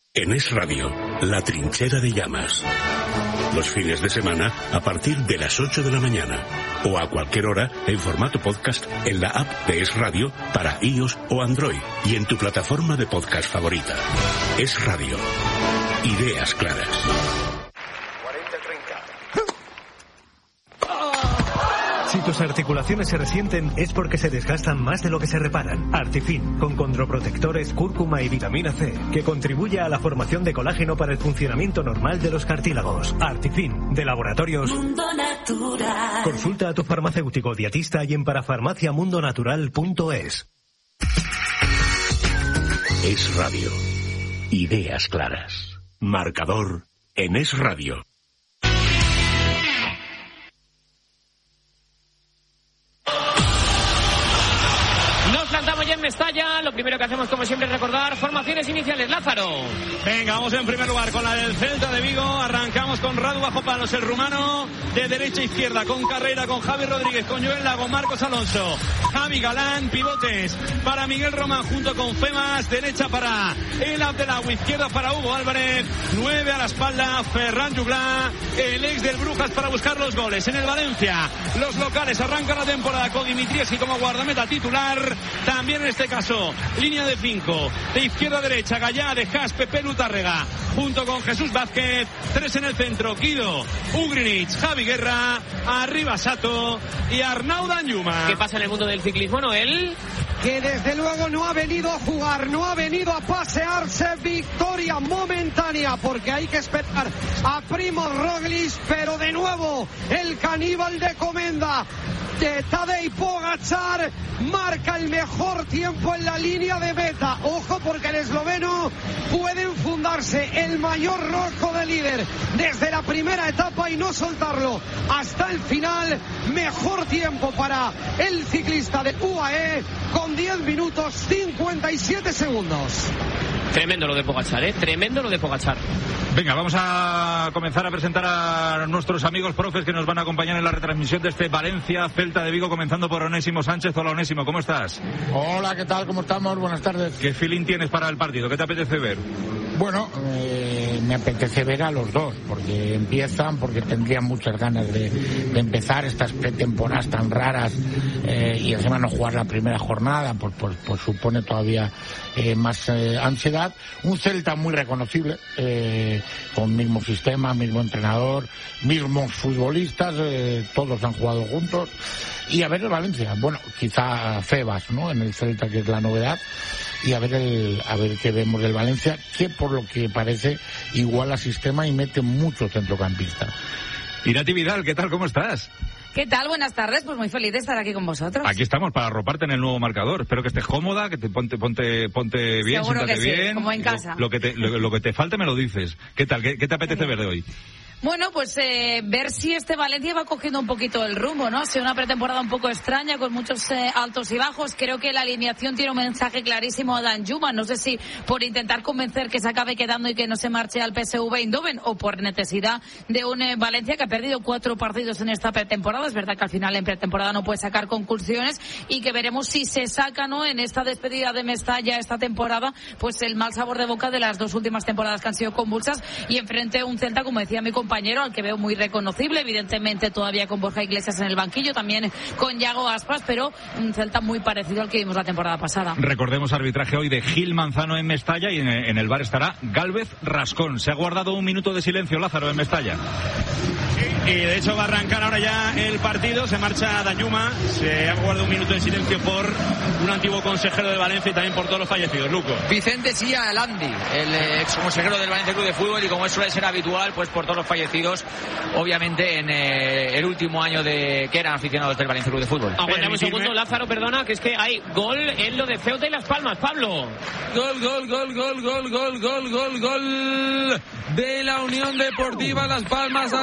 En Es Radio, La Trinchera de Llamas. Los fines de semana a partir de las 8 de la mañana. O a cualquier hora en formato podcast en la app de Es Radio para iOS o Android y en tu plataforma de podcast favorita. Es Radio. Ideas claras. Si tus articulaciones se resienten es porque se desgastan más de lo que se reparan. Artifin, con condroprotectores, cúrcuma y vitamina C, que contribuye a la formación de colágeno para el funcionamiento normal de los cartílagos. Artifin, de Laboratorios Mundo Natural. Consulta a tu farmacéutico dietista y en parafarmaciamundonatural.es. Es Radio. Ideas claras. Marcador en Es Radio. Ya en Mestalla, lo primero que hacemos como siempre es recordar formaciones iniciales. Lázaro. Venga, vamos en primer lugar con la del Celta de Vigo. Arrancamos con Radu bajo palos, el rumano, de derecha a izquierda, con Carrera, con Javi Rodríguez, con Joel Lago, Marcos Alonso, Javi Galán, pivotes para Miguel Román junto con Femas, derecha para El Abdelawi, izquierda para Hugo Álvarez, 9 a la espalda, Ferran Juglà, el ex del Brujas para buscar los goles. En el Valencia, los locales arrancan la temporada con Dimitrievski como guardameta titular. También en este caso, línea de 5, de izquierda a derecha, Gallá, de Haas, Pepe Lutárrega, junto con Jesús Vázquez, 3 en el centro, Guido, Ugrinic, Javi Guerra, arriba Sato y Arnau Danjuma. ¿Qué pasa en el mundo del ciclismo, Noel? Que desde luego no ha venido a jugar, no ha venido a pasearse, victoria momentánea, porque hay que esperar a Primož Roglič, pero de nuevo el caníbal de Comenda, de Tadej Pogačar, marca el mejor tiempo en la línea de meta. Ojo, porque el esloveno puede enfundarse el mayor rojo de líder desde la primera etapa y no soltarlo hasta el final. Mejor tiempo para el ciclista de UAE con 10 minutos 57 segundos. Tremendo lo de Pogačar, tremendo lo de Pogačar. Venga, vamos a comenzar a presentar a nuestros amigos profes que nos van a acompañar en la retransmisión de este Valencia-Celta de Vigo, comenzando por Onésimo Sánchez. Hola, Onésimo, ¿cómo estás? Hola, ¿qué tal? ¿Cómo estamos? Buenas tardes. ¿Qué feeling tienes para el partido? ¿Qué te apetece ver? Bueno, me apetece ver a los dos, porque empiezan, porque tendrían muchas ganas de empezar estas pretemporadas tan raras y encima no jugar la primera jornada, pues supone todavía más ansiedad. Un Celta muy reconocible, con mismo sistema, mismo entrenador, mismos futbolistas, todos han jugado juntos. Y a ver el Valencia, bueno, quizá Febas, ¿no? En el Celta, que es la novedad. Y a ver qué vemos del Valencia, que por lo que parece iguala sistema y mete mucho centrocampista. Irati Vidal, ¿qué tal? ¿Cómo estás? ¿Qué tal? Buenas tardes, pues muy feliz de estar aquí con vosotros. Aquí estamos para arroparte en el nuevo marcador. Espero que estés cómoda, que te ponte bien, seguro siéntate que sí, bien. como en casa. Lo que te falte me lo dices. ¿Qué tal? ¿Qué te apetece ver de hoy? Bueno, pues ver si este Valencia va cogiendo un poquito el rumbo, ¿no? Ha sido una pretemporada un poco extraña, con muchos altos y bajos. Creo que la alineación tiene un mensaje clarísimo a Danjuma. No sé si por intentar convencer que se acabe quedando y que no se marche al PSV Eindhoven, o por necesidad de un Valencia que ha perdido 4 partidos en esta pretemporada. Es verdad que al final en pretemporada no puede sacar conclusiones, y que veremos si se saca, ¿no?, en esta despedida de Mestalla esta temporada, pues el mal sabor de boca de las 2 últimas temporadas que han sido convulsas, y enfrente un Celta, como decía mi compañero, al que veo muy reconocible, evidentemente todavía con Borja Iglesias en el banquillo, también con Yago Aspas, pero un Celta muy parecido al que vimos la temporada pasada. Recordemos arbitraje hoy de Gil Manzano en Mestalla, y en el bar estará Gálvez Rascón. Se ha guardado un minuto de silencio, Lázaro, en Mestalla. Y de hecho va a arrancar ahora ya el partido. Se marcha Danjuma, se ha guardado un minuto de silencio por un antiguo consejero de Valencia y también por todos los fallecidos. Luco. Vicente Silla Elandi, el ex consejero del Valencia Club de Fútbol, y como suele ser habitual, pues por todos los fallecidos, obviamente en el último año de que eran aficionados del Valencia Club de Fútbol. Aguantame un segundo, Lázaro, perdona, que es que hay gol en lo de Ceuta y Las Palmas. Pablo. Gol de la Unión Deportiva Las Palmas al 30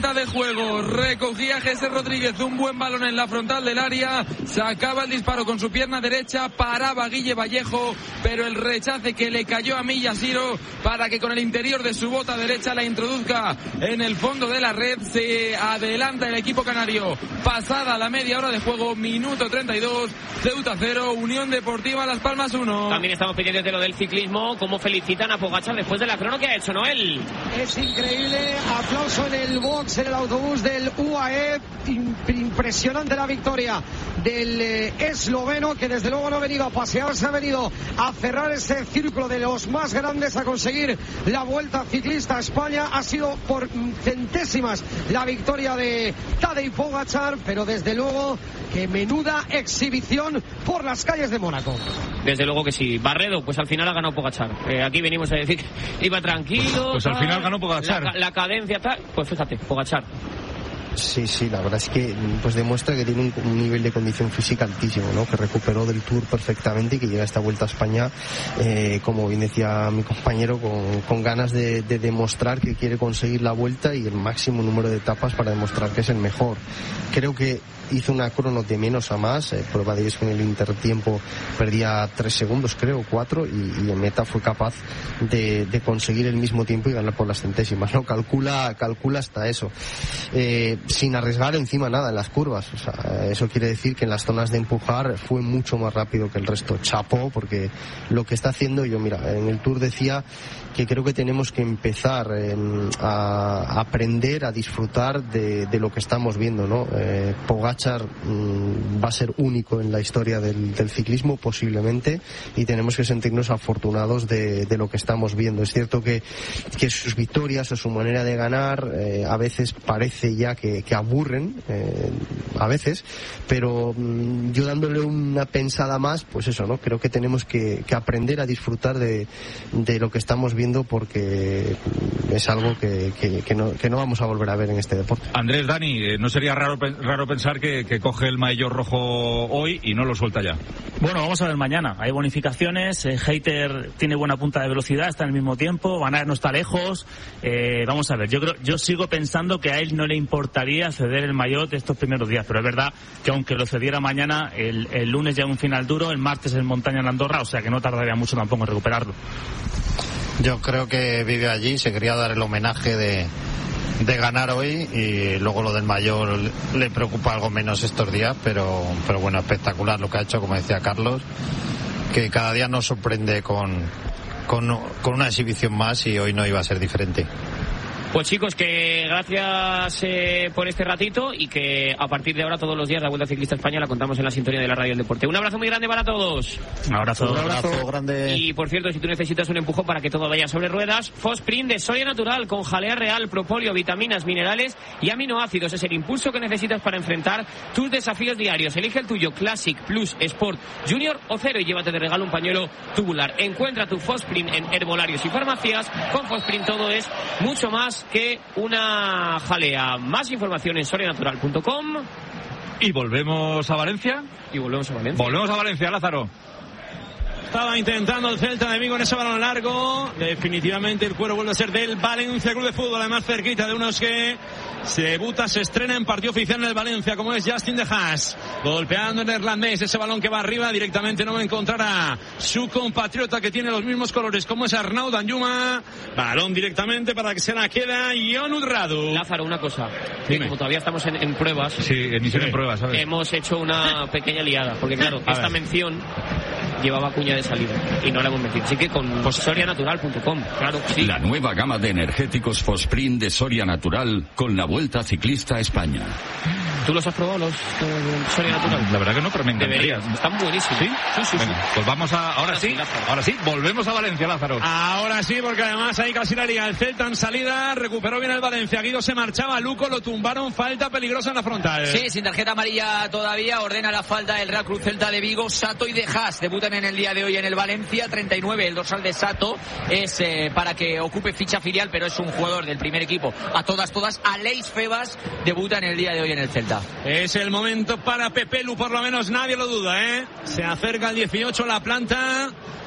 mitad de juego. Recogía Jesús Rodríguez un buen balón en la frontal del área. Sacaba el disparo con su pierna derecha. Paraba Guille Vallejo, pero el rechace que le cayó a Millasiro para que con el interior de su bota derecha la introduzca en el fondo de la red. Se adelanta el equipo canario. Pasada la media hora de juego, minuto 32. Ceuta 0, Unión Deportiva Las Palmas 1. También estamos pendientes de lo del ciclismo. Cómo felicitan a Pogačar después de la crono que ha hecho, Noel. Es increíble. Aplauso en el box, en el autobús del UAE. Impresionante la victoria del esloveno, que desde luego no ha venido a pasearse, ha venido a cerrar ese círculo de los más grandes, a conseguir la Vuelta Ciclista a España. Ha sido por centésimas la victoria de Tadej Pogačar, pero desde luego que menuda exhibición por las calles de Mónaco. Desde luego que sí. Barredo, pues al final ha ganado Pogačar. Aquí venimos a decir que iba tranquilo. Pues al final ganó Pogačar. La cadencia tal, pues fíjate, Pogačar. Sí, la verdad es que pues demuestra que tiene un nivel de condición física altísimo, ¿no? Que recuperó del Tour perfectamente y que llega a esta Vuelta a España, como bien decía mi compañero, con ganas de demostrar que quiere conseguir la Vuelta y el máximo número de etapas para demostrar que es el mejor. Creo que hizo una crono de menos a más. Prueba de ello es que en el intertiempo perdía 3 segundos, creo, 4, y en meta fue capaz de conseguir el mismo tiempo y ganar por las centésimas, ¿no? Calcula hasta eso. Sin arriesgar encima nada en las curvas. O sea, eso quiere decir que en las zonas de empujar fue mucho más rápido que el resto. Chapó, porque lo que está haciendo, yo mira, en el Tour decía que creo que tenemos que empezar a aprender a disfrutar de lo que estamos viendo, ¿no? Pogačar va a ser único en la historia del ciclismo posiblemente, y tenemos que sentirnos afortunados de lo que estamos viendo. Es cierto que sus victorias o su manera de ganar a veces parece ya que aburren, a veces, pero yo dándole una pensada más, pues eso, ¿no? Creo que tenemos que aprender a disfrutar de lo que estamos viendo, porque es algo que no vamos a volver a ver en este deporte. Andrés, Dani, ¿no sería raro pensar que coge el maillot rojo hoy y no lo suelta ya? Bueno, vamos a ver mañana. Hay bonificaciones, Hayter tiene buena punta de velocidad, está en el mismo tiempo, Van Aert no está lejos. Vamos a ver, yo sigo pensando que a él no le importaría ceder el maillot estos primeros días, pero es verdad que aunque lo cediera mañana, el lunes ya un final duro, el martes en montaña en Andorra, o sea que no tardaría mucho tampoco en recuperarlo. Yo creo que vive allí, se quería dar el homenaje de ganar hoy, y luego lo del mayor le preocupa algo menos estos días, pero bueno, espectacular lo que ha hecho, como decía Carlos, que cada día nos sorprende con una exhibición más, y hoy no iba a ser diferente. Pues chicos, que gracias por este ratito, y que a partir de ahora todos los días la Vuelta Ciclista España la contamos en la sintonía de la Radio del Deporte. Un abrazo muy grande para todos. Un abrazo grande. Y por cierto, si tú necesitas un empujón para que todo vaya sobre ruedas, Fosprint de Soria Natural, con jalea real, propóleo, vitaminas, minerales y aminoácidos. Es el impulso que necesitas para enfrentar tus desafíos diarios. Elige el tuyo, Classic, Plus, Sport, Junior o Cero, y llévate de regalo un pañuelo tubular. Encuentra tu Fosprint en herbolarios y farmacias. Con Fosprint todo es mucho más que una jalea. Más información en sorianatural.com. ¿Y volvemos a Valencia? Volvemos a Valencia, Lázaro. Estaba intentando el Celta de Vigo en ese balón largo. Definitivamente el cuero vuelve a ser del Valencia Club de Fútbol, además cerquita de unos que se debuta, se estrena en partido oficial en el Valencia, como es Justin de Haas, golpeando en neerlandés ese balón que va arriba, directamente no va a encontrar a su compatriota, que tiene los mismos colores, como es Arnaud Danjuma. Balón directamente para que se la queda Jon Udradu. Lázaro, una cosa, que como todavía estamos en pruebas, en pruebas, ¿sabes? Hemos hecho una pequeña liada, porque claro, esta mención llevaba cuña de salida y no la hemos metido, así que con sorianatural.com, claro que sí. La nueva gama de energéticos Fosprint de Soria Natural con la Vuelta Ciclista a España. ¿Tú los has probado, los Soria Natural? La verdad que no, pero me encantaría. Están buenísimos. ¿Sí? Venga, pues vamos ahora sí, volvemos a Valencia, Lázaro. Ahora sí, porque además ahí casi la liga. El Celta en salida, recuperó bien el Valencia. Guido se marchaba, Luco lo tumbaron, falta peligrosa en la frontal. Sí, sin tarjeta amarilla todavía, ordena la falta el Real Cruz Celta de Vigo. Sato y De Haas debutan en el día de hoy en el Valencia. 39, el dorsal de Sato es para que ocupe ficha filial, pero es un jugador del primer equipo. A todas, Aleix Febas debuta en el día de hoy en el Celta. Es el momento para Pepe Lu, por lo menos nadie lo duda, ¿eh? Se acerca el 18, la planta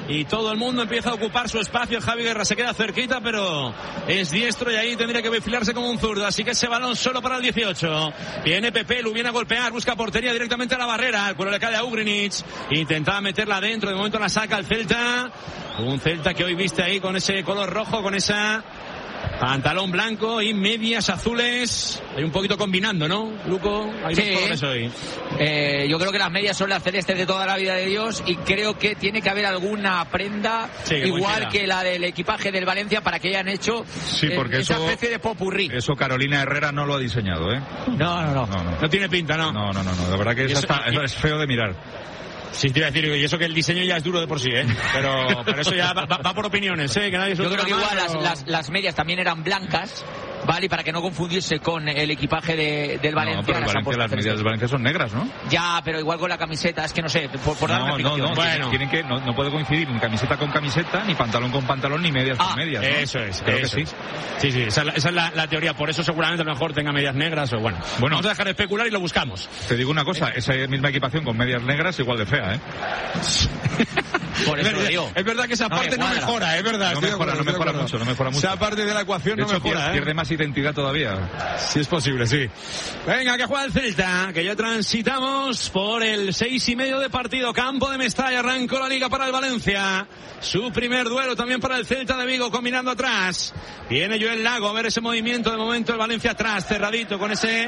y todo el mundo empieza a ocupar su espacio. Javi Guerra se queda cerquita, pero es diestro y ahí tendría que perfilarse como un zurdo, así que ese balón solo para el 18. Viene Pepelu, viene a golpear, busca portería directamente a la barrera, el cuero le cae a Ugrinic, intentaba meterla adentro, de momento la saca el Celta, un Celta que hoy viste ahí con ese color rojo, con esa pantalón blanco y medias azules. Hay un poquito combinando, ¿no, Luco? Hay dos colores hoy. Yo creo que las medias son las celestes de toda la vida de Dios y creo que tiene que haber alguna prenda igual que la del equipaje del Valencia para que hayan hecho esa especie de popurrí. Eso Carolina Herrera no lo ha diseñado, ¿eh? No tiene pinta, ¿no? No. La verdad que eso es feo de mirar. Sí, te iba a decir, y eso que el diseño ya es duro de por sí, ¿eh? Pero eso ya va por opiniones, ¿eh? Que nadie se Yo creo que igual las medias también eran blancas, ¿vale? Y para que no confundirse con el equipaje del Valencia. No, pero las medias del Valencia son negras, ¿no? Ya, pero igual con la camiseta, es que no sé, por dar una explicación. Bueno. No puede coincidir ni camiseta con camiseta, ni pantalón con pantalón, ni medias con medias, ¿no? Eso es. Creo que sí. Sí, esa es la teoría. Por eso seguramente a lo mejor tenga medias negras o bueno. Vamos a dejar de especular y lo buscamos. Te digo una cosa, esa misma equipación con medias negras igual de fea, ¿eh? Por eso lo digo. Es verdad que esa parte no mejora, es verdad. No mejora mucho. Esa parte de la ecuación no mejora, pierde más identidad todavía. Sí, es posible, sí. Venga, que juega el Celta, que ya transitamos por el 6:30 de partido. Campo de Mestalla, arrancó la Liga para el Valencia. Su primer duelo también para el Celta de Vigo, combinando atrás. Viene Joel Lago, a ver ese movimiento. De momento el Valencia atrás, cerradito, con ese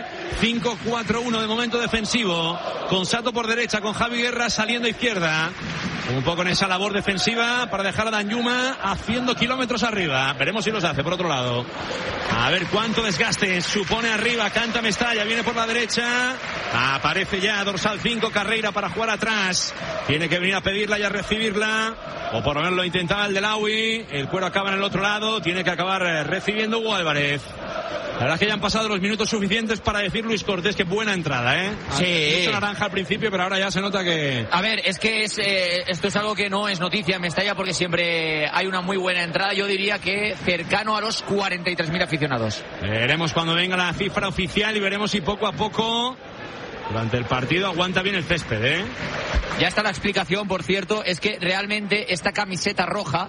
5-4-1 de momento defensivo. Con Sato por derecha, con Javi Guerra saliendo a izquierda. Un poco en esa labor defensiva para dejar a Danjuma haciendo kilómetros arriba. Veremos si los hace por otro lado. A ver cuánto desgaste supone arriba. Canta Mestalla, viene por la derecha. Aparece ya dorsal 5 Carreira para jugar atrás. Tiene que venir a pedirla y a recibirla. O por lo menos lo intentaba el Delawi. El cuero acaba en el otro lado. Tiene que acabar recibiendo Hugo Álvarez. La verdad es que ya han pasado los minutos suficientes para decir Luis Cortés que buena entrada, ¿eh? Sí. Mucho naranja al principio, pero ahora ya se nota que... A ver, es que esto es algo que no es noticia en Mestalla porque siempre hay una muy buena entrada. Yo diría que cercano a los 43.000 aficionados. Veremos cuando venga la cifra oficial y veremos si poco a poco durante el partido aguanta bien el césped, ¿eh? Ya está la explicación, por cierto, es que realmente esta camiseta roja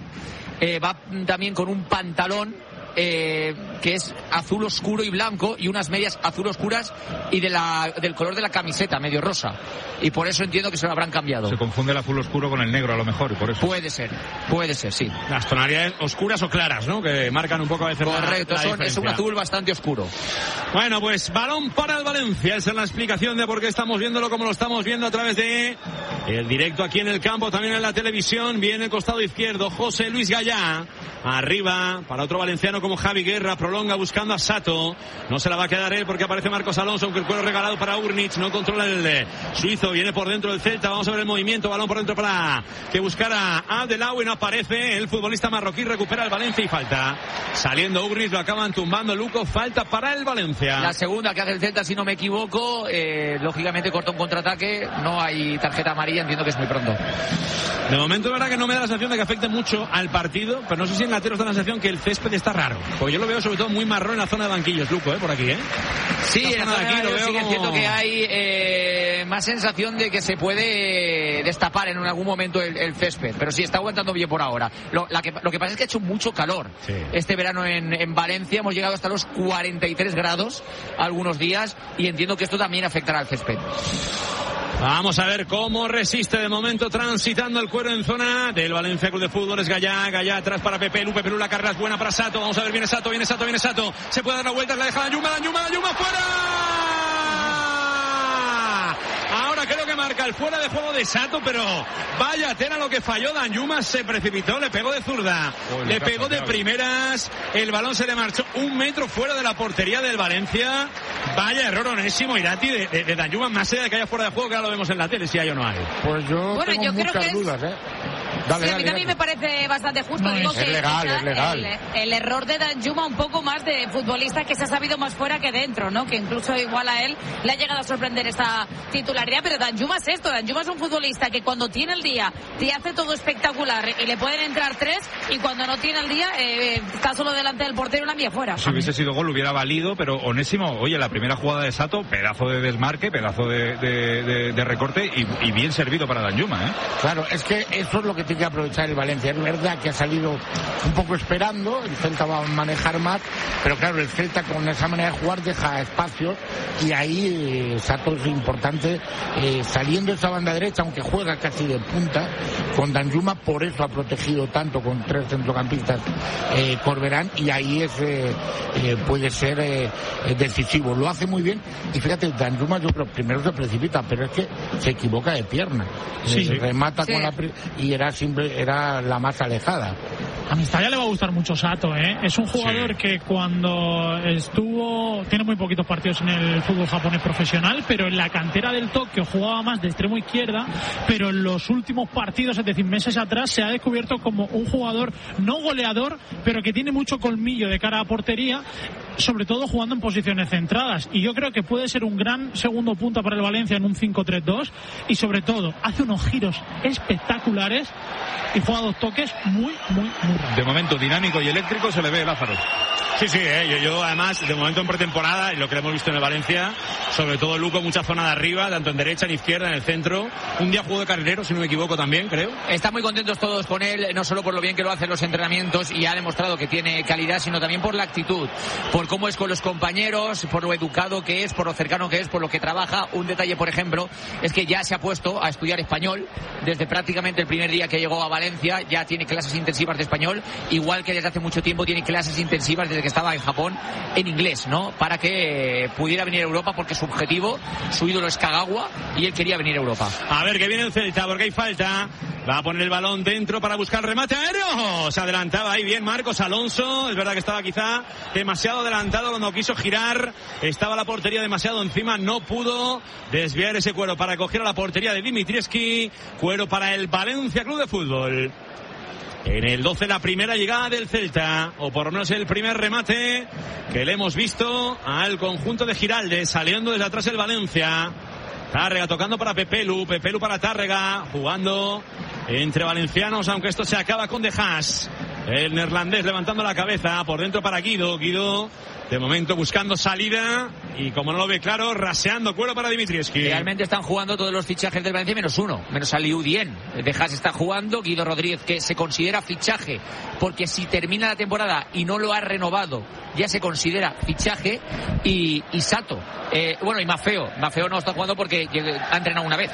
va también con un pantalón que es azul oscuro y blanco y unas medias azul oscuras y del color de la camiseta, medio rosa. Y por eso entiendo que se lo habrán cambiado. Se confunde el azul oscuro con el negro a lo mejor y por eso. Puede ser, sí. Las tonalidades oscuras o claras, ¿no? Que marcan un poco a veces correcto, la es un azul bastante oscuro. Bueno, pues balón para el Valencia. Esa es la explicación de por qué estamos viéndolo como lo estamos viendo a través de el directo aquí en el campo, también en la televisión. Viene el costado izquierdo José Luis Gallá. Arriba para otro valenciano como Javi Guerra, prolonga buscando a Sato, no se la va a quedar él porque aparece Marcos Alonso, aunque el cuero regalado para Ugrinic, no controla el suizo, viene por dentro del Celta, vamos a ver el movimiento, balón por dentro para que buscara a Delawi, no aparece el futbolista marroquí, recupera el Valencia y falta, saliendo Ugrinic, lo acaban tumbando Luco, falta para el Valencia. La segunda que hace el Celta, si no me equivoco, lógicamente corta un contraataque, no hay tarjeta amarilla, entiendo que es muy pronto. De momento, la verdad que no me da la sensación de que afecte mucho al partido, pero no sé si en lateros da la sensación que el césped está raro, porque yo lo veo sobre todo muy marrón en la zona de banquillos, Luco, por aquí, Sí, en la zona de aquí lo veo sí, como... entiendo que hay más sensación de que se puede destapar en algún momento el césped, pero sí, está aguantando bien por ahora. Lo que pasa es que ha hecho mucho calor este verano en Valencia, hemos llegado hasta los 43 grados algunos días y entiendo que esto también afectará al césped. Vamos a ver cómo resiste de momento transitando el cuero en zona del Valencia Club de Fútbol. Es Gallá atrás para Pepelu, la carrera es buena para Sato. Vamos a ver, viene Sato. Se puede dar la vuelta, la deja Danjuma fuera. Ahora creo que marca el fuera de juego de Sato, pero vaya tela lo que falló Danjuma, se precipitó, le pegó de zurda, le pegó de primeras, el balón se le marchó 1 metro fuera de la portería del Valencia. Vaya error onésimo, Irati, de Danjuma, más allá de que haya fuera de juego, que ahora lo vemos en la tele, si hay o no hay. Pues yo tengo muchas dudas, Dale, a mí también me parece bastante justo. No, digo es que legal, es legal. El error de Danjuma un poco más de futbolista que se ha sabido más fuera que dentro, ¿no? Que incluso igual a él le ha llegado a sorprender esta titularidad, pero Danjuma es esto, Danjuma es un futbolista que cuando tiene el día te hace todo espectacular y le pueden entrar 3 y cuando no tiene el día está solo delante del portero y una mía fuera. Si hubiese sido gol hubiera valido, pero onésimo, oye, la primera jugada de Sato, pedazo de desmarque, pedazo de recorte y bien servido para Danjuma, Claro, es que eso es lo que tiene tiene que aprovechar el Valencia. Es verdad que ha salido un poco esperando, el Celta va a manejar más, pero claro, el Celta con esa manera de jugar deja espacios y ahí Sato es importante, saliendo esa banda derecha, aunque juega casi de punta, con Danjuma, por eso ha protegido tanto con 3 centrocampistas Corberán, y ahí puede ser decisivo. Lo hace muy bien, y fíjate, Danjuma yo creo primero se precipita, pero es que se equivoca de pierna, remata con y era la más alejada. A Mestalla le va a gustar mucho Sato, ¿eh? Es un jugador que cuando tiene muy poquitos partidos en el fútbol japonés profesional, pero en la cantera del Tokio jugaba más de extremo izquierda, pero en los últimos partidos, es decir, meses atrás, se ha descubierto como un jugador no goleador, pero que tiene mucho colmillo de cara a portería, sobre todo jugando en posiciones centradas, y yo creo que puede ser un gran segundo punta para el Valencia en un 5-3-2, y sobre todo hace unos giros espectaculares y juega 2 toques muy rápido. De momento dinámico y eléctrico se le ve, Lázaro. Sí, yo además, de momento en pretemporada, y lo que hemos visto en el Valencia, sobre todo Luco, mucha zona de arriba, tanto en derecha, en izquierda, en el centro. Un día jugó de carrilero, si no me equivoco también, creo. Están muy contentos todos con él, no solo por lo bien que lo hace en los entrenamientos y ha demostrado que tiene calidad, sino también por la actitud, por cómo es con los compañeros, por lo educado que es, por lo cercano que es, por lo que trabaja. Un detalle, por ejemplo, es que ya se ha puesto a estudiar español desde prácticamente el primer día que llegó a Valencia. Ya tiene clases intensivas de español, igual que desde hace mucho tiempo tiene clases intensivas desde que estaba en Japón en inglés, ¿no? Para que pudiera venir a Europa, porque su objetivo, su ídolo es Kagawa y él quería venir a Europa. A ver que viene el Celta, porque hay falta. Va a poner el balón dentro para buscar el remate aéreo. Se adelantaba ahí bien Marcos Alonso. Es verdad que estaba quizá demasiado adelantado cuando quiso girar. Estaba la portería demasiado encima. No pudo desviar ese cuero para coger a la portería de Dimitrievski. Cuero para el Valencia Club de Fútbol. En el 12 la primera llegada del Celta, o por lo menos el primer remate que le hemos visto al conjunto de Giralde, saliendo desde atrás el Valencia. Tárrega tocando para Pepelu para Tárrega, jugando entre valencianos, aunque esto se acaba con De Haas. El neerlandés levantando la cabeza, por dentro para Guido, de momento buscando salida, y como no lo ve claro, raseando cuero para Dimitrievski. Realmente están jugando todos los fichajes del Valencia menos uno, menos Aliou Dien. De Haas está jugando, Guido Rodríguez, que se considera fichaje, porque si termina la temporada y no lo ha renovado, ya se considera fichaje, y Sato. Y Maffeo no está jugando porque ha entrenado una vez.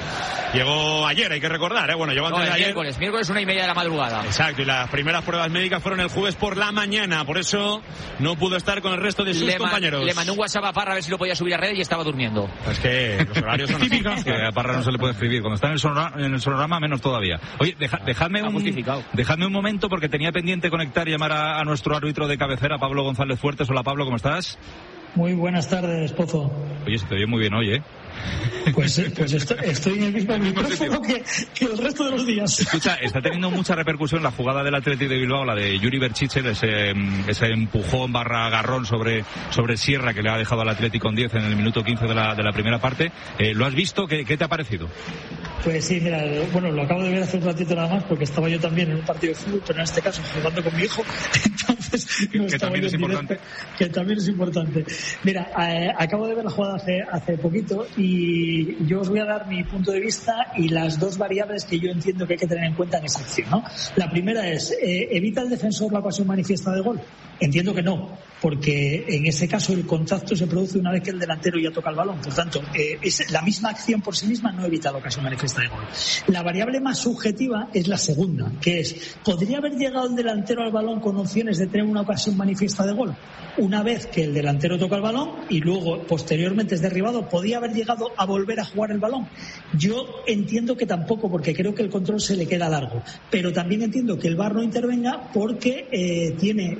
Llegó ayer, hay que recordar, llegó antes de ayer. Miércoles 1:30 de la madrugada. Exacto, y las primeras pruebas médicas fueron el jueves por la mañana, por eso no pudo estar con el resto de sus compañeros. Le mandó un WhatsApp a Parra a ver si lo podía subir a red y estaba durmiendo. Es que los horarios son típicos. A Parra no se le puede escribir. Cuando está en el sonorama, menos todavía. Oye, dejadme un momento, porque tenía pendiente conectar y llamar a nuestro árbitro de cabecera, Pablo González Fuertes. Hola, Pablo, ¿cómo estás? Muy buenas tardes, Pozo. Oye, se te oye muy bien hoy, ¿eh? Pues estoy en el mismo micrófono que el resto de los días. Escucha, está teniendo mucha repercusión la jugada del Athletic de Bilbao, la de Yuri Berchiche, ese empujón / agarrón sobre Sierra que le ha dejado al Athletic con 10 en el minuto 15 de la primera parte. ¿Lo has visto? ¿Qué te ha parecido? Pues sí, mira, lo acabo de ver hace un ratito nada más, porque estaba yo también en un partido de fútbol, pero en este caso jugando con mi hijo, entonces no que también es importante. Que también es importante. Mira, acabo de ver la jugada hace poquito, y yo os voy a dar mi punto de vista y las dos variables que yo entiendo que hay que tener en cuenta en esa acción, ¿no? La primera es, ¿evita el defensor la ocasión manifiesta de gol? Entiendo que no, porque en ese caso el contacto se produce una vez que el delantero ya toca el balón. Por tanto, la misma acción por sí misma no evita la ocasión manifiesta de gol. La variable más subjetiva es la segunda, que es, ¿podría haber llegado el delantero al balón con opciones de tener una ocasión manifiesta de gol? Una vez que el delantero toca el balón y luego posteriormente es derribado, ¿podía haber llegado a volver a jugar el balón? Yo entiendo que tampoco, porque creo que el control se le queda largo, pero también entiendo que el VAR no intervenga porque tiene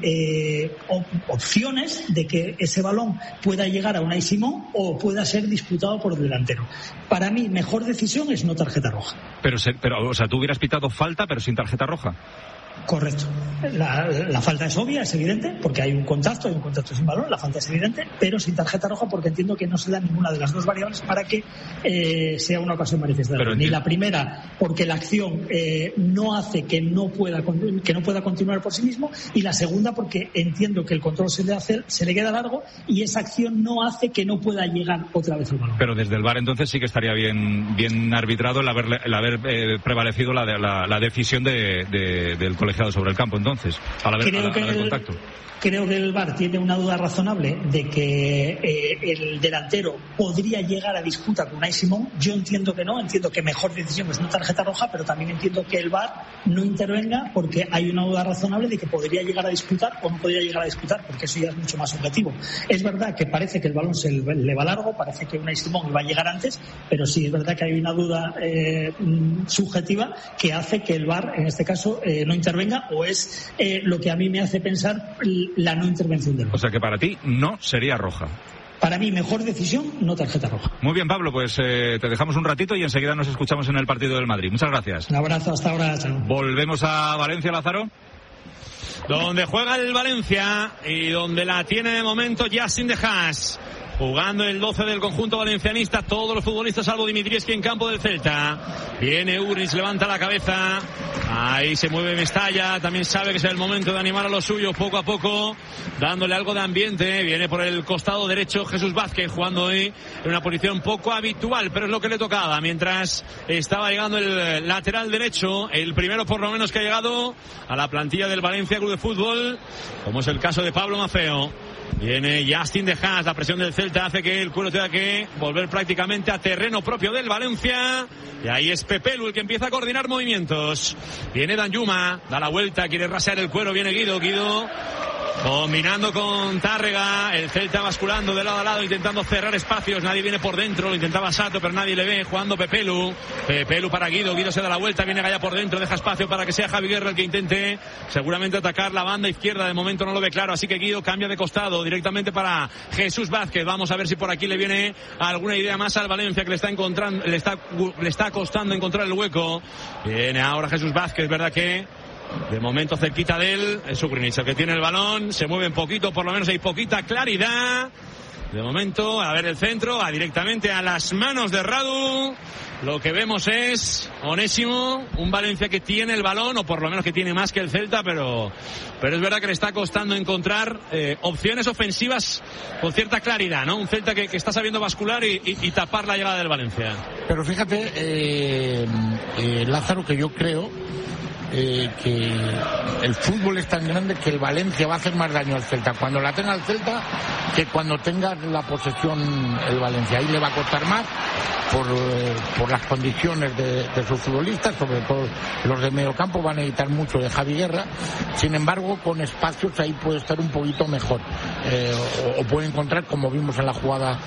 opciones de que ese balón pueda llegar a Unai Simón o pueda ser disputado por el delantero. Para mí, mejor decisión es no tarjeta roja. Pero o sea, tú hubieras pitado falta pero sin tarjeta roja. Correcto. La falta es obvia, es evidente, porque hay un contacto sin balón, la falta es evidente, pero sin tarjeta roja porque entiendo que no se da ninguna de las dos variables para que sea una ocasión manifestada. Ni la primera, porque la acción no hace que no pueda continuar por sí mismo, y la segunda porque entiendo que el control se le queda largo y esa acción no hace que no pueda llegar otra vez al balón. Pero desde el VAR entonces sí que estaría bien arbitrado el haber prevalecido la decisión del colegiado sobre el campo entonces, al haber contacto. Creo que el VAR tiene una duda razonable de que el delantero podría llegar a disputa con Unai Simón. Yo entiendo que no, entiendo que mejor decisión es no tarjeta roja, pero también entiendo que el VAR no intervenga porque hay una duda razonable de que podría llegar a disputar o no podría llegar a disputar, porque eso ya es mucho más subjetivo. Es verdad que parece que el balón se le va largo, parece que Unai Simón va a llegar antes, pero sí es verdad que hay una duda subjetiva que hace que el VAR en este caso no intervenga, o es lo que a mí me hace pensar la no intervención del VAR. O sea que para ti no sería roja. Para mí, mejor decisión, no tarjeta roja. Muy bien, Pablo, pues te dejamos un ratito y enseguida nos escuchamos en el partido del Madrid. Muchas gracias. Un abrazo, hasta ahora. Chao. Volvemos a Valencia, Lázaro. Donde juega el Valencia y donde la tiene de momento Yacine de Haas. Jugando el 12 del conjunto valencianista, todos los futbolistas salvo Dimitrievski en campo del Celta. Viene Uric, levanta la cabeza. Ahí se mueve Mestalla, también sabe que es el momento de animar a los suyos poco a poco, dándole algo de ambiente. Viene por el costado derecho Jesús Vázquez, jugando hoy en una posición poco habitual, pero es lo que le tocaba. Mientras estaba llegando el lateral derecho, el primero por lo menos que ha llegado a la plantilla del Valencia Club de Fútbol, como es el caso de Pablo Maffeo. Viene Justin de Haas, la presión del Celta hace que el cuero tenga que volver prácticamente a terreno propio del Valencia. Y ahí es Pepelu el que empieza a coordinar movimientos. Viene Danjuma, da la vuelta, quiere rasear el cuero, viene Guido combinando con Tárrega, el Celta basculando de lado a lado, intentando cerrar espacios, nadie viene por dentro, lo intentaba Sato, pero nadie le ve, jugando Pepelu para Guido se da la vuelta, viene Gaya por dentro, deja espacio para que sea Javi Guerra el que intente seguramente atacar la banda izquierda, de momento no lo ve claro, así que Guido cambia de costado directamente para Jesús Vázquez. Vamos a ver si por aquí le viene alguna idea más al Valencia, que le está costando encontrar el hueco. Viene ahora Jesús Vázquez, verdad que de momento cerquita de él es Ugrinic el que tiene el balón, se mueve un poquito, por lo menos hay poquita claridad. De momento, a ver el centro, va directamente a las manos de Radu. Lo que vemos es Onésimo, un Valencia que tiene el balón, o por lo menos que tiene más que el Celta, pero es verdad que le está costando encontrar opciones ofensivas con cierta claridad, ¿no? Un Celta que está sabiendo bascular y tapar la llegada del Valencia. Pero fíjate, Lázaro, que yo creo que el fútbol es tan grande que el Valencia va a hacer más daño al Celta cuando la tenga el Celta que cuando tenga la posesión el Valencia. Ahí le va a costar más por las condiciones de sus futbolistas, sobre todo los de medio campo van a necesitar mucho de Javi Guerra. Sin embargo, con espacios ahí puede estar un poquito mejor, o puede encontrar, como vimos en la jugada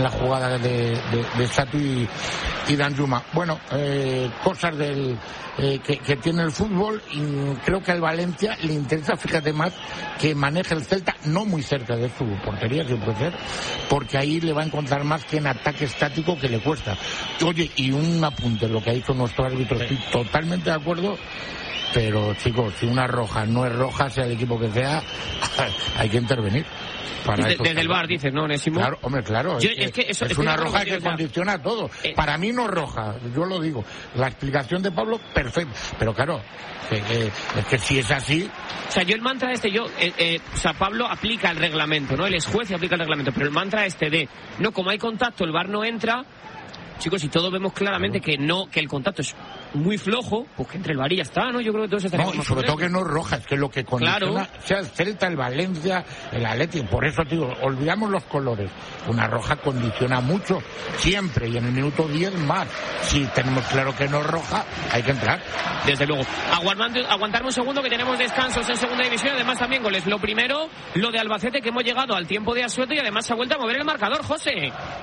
de Sato y Danjuma. Bueno, cosas que tiene el fútbol, y creo que al Valencia le interesa, fíjate, más que maneje el Celta no muy cerca de su portería, si puede ser, porque ahí le va a encontrar más que en ataque estático, que le cuesta. Oye, y un apunte, lo que ha dicho nuestro árbitro, estoy totalmente de acuerdo, pero chicos, si una roja no es roja, sea el equipo que sea, hay que intervenir. Desde el VAR dices, ¿no, Onésimo? Claro, hombre, claro. Es una roja que condiciona todo. Para mí no es roja, yo lo digo. La explicación de Pablo, perfecto. Pero claro, es que si es así... O sea, yo el mantra Pablo aplica el reglamento, ¿no? Él es juez y aplica el reglamento, pero el mantra no, como hay contacto, el VAR no entra. Chicos, y todos vemos claramente que el contacto es muy flojo, pues que entre el VAR y ya está, ¿no? Yo creo que todos estaríamos y sobre todo que no es roja, es que lo que condiciona sea el Celta, el Valencia, el Atlético. Por eso, tío, olvidamos los colores. Una roja condiciona mucho, siempre, y en el minuto 10 más. Si tenemos claro que no es roja, hay que entrar. Desde luego. Aguantarme un segundo, que tenemos descansos en segunda división, además también goles. Lo primero, lo de Albacete, que hemos llegado al tiempo de asueto y además se ha vuelto a mover el marcador, José.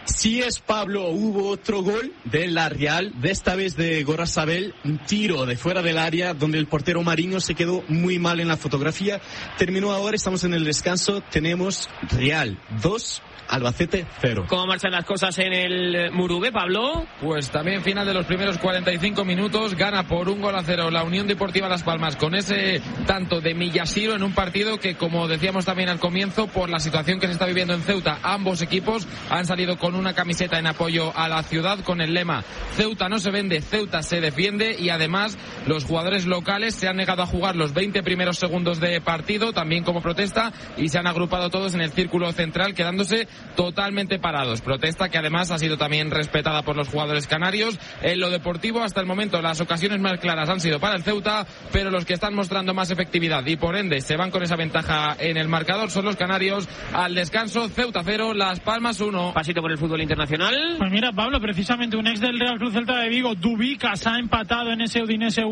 Sí es Pablo, hubo otro gol de la Real, de esta vez de Gorrasabel, un tiro de fuera del área donde el portero Mariño se quedó muy mal en la fotografía. Terminó ahora, estamos en el descanso, tenemos Real 2, Albacete 0. ¿Cómo marchan las cosas en el Murube, Pablo? Pues también final de los primeros 45 minutos, gana por 1-0 la Unión Deportiva Las Palmas con ese tanto de Millasiro en un partido que, como decíamos también al comienzo, por la situación que se está viviendo en Ceuta, ambos equipos han salido con una camiseta en apoyo a la ciudad con el lema Ceuta no se vende, Ceuta se defiende, y además los jugadores locales se han negado a jugar los 20 primeros segundos de partido, también como protesta, y se han agrupado todos en el círculo central, quedándose totalmente parados. Protesta que además ha sido también respetada por los jugadores canarios. En lo deportivo, hasta el momento, las ocasiones más claras han sido para el Ceuta, pero los que están mostrando más efectividad y por ende se van con esa ventaja en el marcador son los canarios. Al descanso, Ceuta 0, Las Palmas 1. Pasito por el fútbol internacional. Pues mira, Pablo, precisamente un ex del Real Club Celta de Vigo, Dubicas, ha empatado en ese Udinese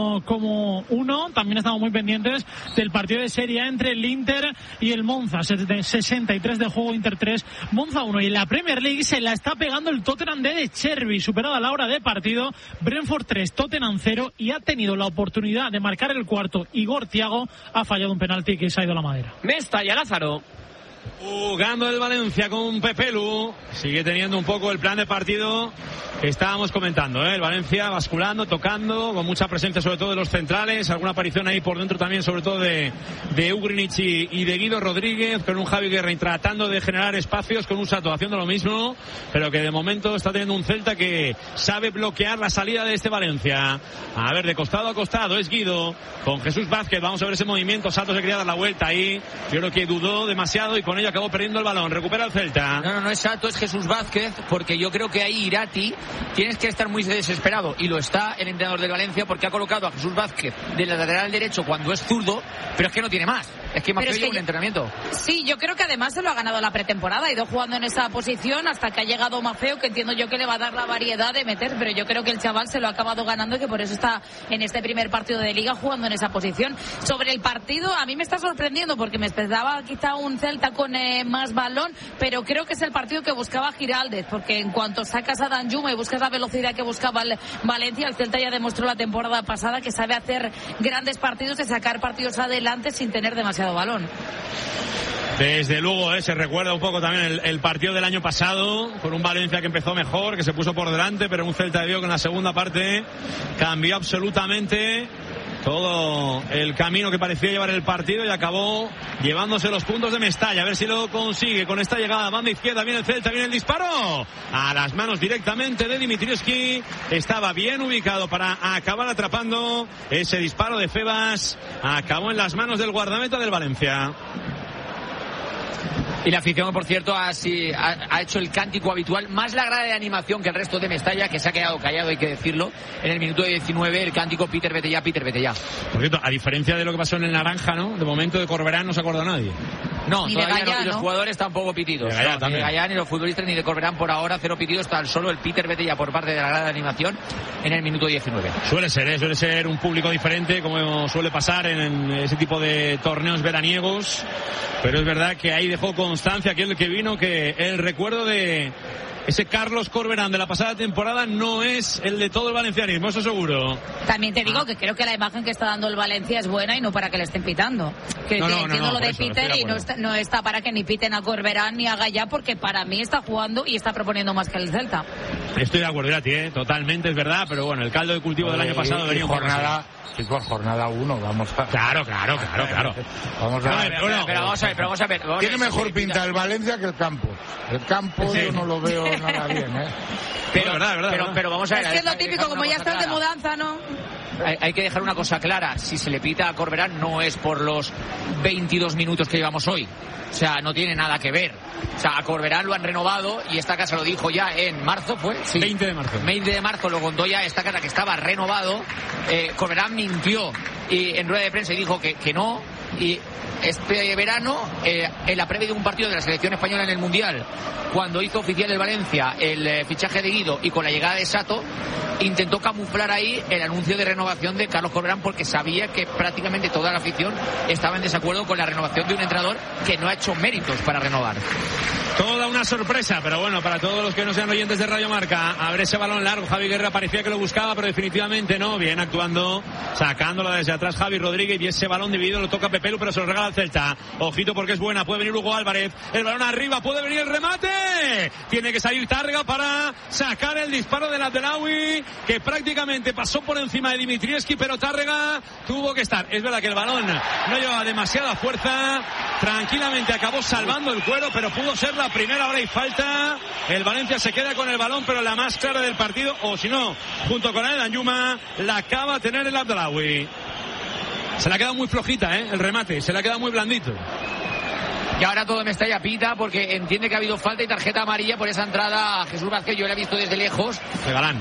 1-1. También estamos muy pendientes del partido de Serie A entre el Inter y el Monza. 63 de juego, Inter 3, Monza 1. Y en la Premier League se la está pegando el Tottenham de Cherby, superado a la hora de partido. Brentford 3, Tottenham 0, y ha tenido la oportunidad de marcar el cuarto. Igor Thiago ha fallado un penalti que se ha ido a la madera. Mestalla, Lázaro. Jugando el Valencia con Pepelu, sigue teniendo un poco el plan de partido que estábamos comentando, El Valencia basculando, tocando, con mucha presencia sobre todo de los centrales, alguna aparición ahí por dentro también sobre todo de Ugrinic y de Guido Rodríguez, con un Javi Guerra tratando de generar espacios, con un Sato haciendo lo mismo, pero que de momento está teniendo un Celta que sabe bloquear la salida de este Valencia. A ver, de costado a costado es Guido con Jesús Vázquez, vamos a ver ese movimiento. Sato se quería dar la vuelta ahí, yo creo que dudó demasiado y con ello acabó perdiendo el balón. Recupera el Celta. No es Sato, es Jesús Vázquez, porque yo creo que ahí Irati tienes que estar muy desesperado, y lo está el entrenador de Valencia, porque ha colocado a Jesús Vázquez de lateral derecho cuando es zurdo, pero es que no tiene más. Es que Mafeo lleva un entrenamiento. Sí, yo creo que además se lo ha ganado la pretemporada, ha ido jugando en esa posición hasta que ha llegado Mafeo, que entiendo yo que le va a dar la variedad de meter, pero yo creo que el chaval se lo ha acabado ganando y que por eso está en este primer partido de Liga jugando en esa posición. Sobre el partido, a mí me está sorprendiendo porque me esperaba quizá un Celta con más balón, pero creo que es el partido que buscaba Giraldez, porque en cuanto sacas a Danjuma y buscas la velocidad que buscaba el Valencia, el Celta ya demostró la temporada pasada que sabe hacer grandes partidos, de sacar partidos adelante sin tener demasiado balón. Desde luego, se recuerda un poco también el partido del año pasado, con un Valencia que empezó mejor, que se puso por delante, pero un Celta de Vigo que en la segunda parte cambió absolutamente todo el camino que parecía llevar el partido y acabó llevándose los puntos de Mestalla. A ver si lo consigue con esta llegada. Banda izquierda, viene el Celta, viene el disparo. A las manos directamente de Dimitrievski. Estaba bien ubicado para acabar atrapando ese disparo de Febas. Acabó en las manos del guardameta del Valencia. Y la afición, por cierto, ha hecho el cántico habitual, más la grada de animación que el resto de Mestalla, que se ha quedado callado, hay que decirlo. En el minuto 19, el cántico Peter, vete ya, Peter, vete ya. Por cierto, a diferencia de lo que pasó en el Naranja, ¿no? De momento de Corberán no se acuerda nadie. No, ni todavía de Gallá, no, y los jugadores tampoco pitidos. De Gallá, ni de Gallá, ni los futbolistas, ni de Corberán por ahora, 0 pitidos, tan solo el Peter, vete ya por parte de la grada de animación en el minuto 19. Suele ser un público diferente, como suele pasar en ese tipo de torneos veraniegos, pero es verdad que ahí dejó constancia aquel que vino, que el recuerdo de ese Carlos Corberán de la pasada temporada no es el de todo el valencianismo, eso seguro. También te digo que creo que la imagen que está dando el Valencia es buena y no para que le estén pitando. Que entiendo lo de Peter y no está para que ni piten a Corberán ni a Gallá, porque para mí está jugando y está proponiendo más que el Celta. Estoy de acuerdo, Irati, totalmente, es verdad, pero bueno, el caldo de cultivo del año pasado venía por jornada 1, vamos a... Claro. Vamos a ver. Pero vamos a ver. Tiene mejor pinta el Valencia que el campo. El campo yo no lo veo nada bien, Pero vamos a ver. Es que es lo típico, como ya estás de mudanza, ¿no? Hay que dejar una cosa clara. Si se le pita a Corberán no es por los 22 minutos que llevamos hoy. O sea, no tiene nada que ver. O sea, a Corberán lo han renovado y esta casa lo dijo ya en marzo, ¿fue? Sí. 20 de marzo. 20 de marzo lo contó ya esta casa que estaba renovado. Corberán mintió y en rueda de prensa y dijo que no. Y este verano, en la previa de un partido de la selección española en el Mundial, cuando hizo oficial el Valencia el fichaje de Guido y con la llegada de Sato, intentó camuflar ahí el anuncio de renovación de Carlos Corberán, porque sabía que prácticamente toda la afición estaba en desacuerdo con la renovación de un entrenador que no ha hecho méritos para renovar. Toda una sorpresa, pero bueno, para todos los que no sean oyentes de Radio Marca, a ver ese balón largo. Javi Guerra parecía que lo buscaba, pero definitivamente no. Bien actuando, sacándola desde atrás Javi Rodríguez, y ese balón dividido lo toca Pepelu, pero se lo regala al Celta. Ojito porque es buena, puede venir Hugo Álvarez, el balón arriba, puede venir el remate. Tiene que salir Tárrega para sacar el disparo del Abdelawi, que prácticamente pasó por encima de Dimitrievski, pero Tárrega tuvo que estar. Es verdad que el balón no llevaba demasiada fuerza, tranquilamente acabó salvando el cuero, pero pudo ser la primera hora y falta. El Valencia se queda con el balón, pero la más clara del partido, o si no, junto con el Danjuma, la acaba de tener el Abdelawi. Se le ha quedado muy flojita, el remate, se le ha quedado muy blandito. Y ahora todo Mestalla pita porque entiende que ha habido falta y tarjeta amarilla por esa entrada a Jesús Vázquez. Yo la he visto desde lejos. De Galán.